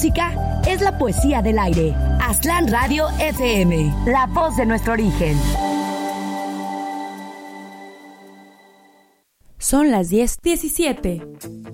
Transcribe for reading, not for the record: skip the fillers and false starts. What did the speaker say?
música es la poesía del aire. Aztlán Radio FM, la voz de nuestro origen. Son las 10:17.